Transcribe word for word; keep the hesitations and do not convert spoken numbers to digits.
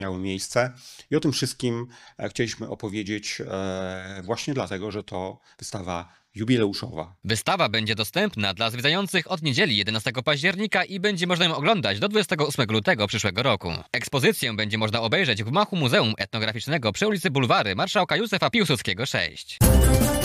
miały miejsce. I o tym wszystkim chcieliśmy opowiedzieć właśnie dlatego, że to wystawa jubileuszowa. Wystawa będzie dostępna dla zwiedzających od niedzieli jedenastego października i będzie można ją oglądać do dwudziestego ósmego lutego przyszłego roku. Ekspozycję będzie można obejrzeć w gmachu Muzeum Etnograficznego przy ulicy Bulwary Marszałka Józefa Piłsudskiego sześć.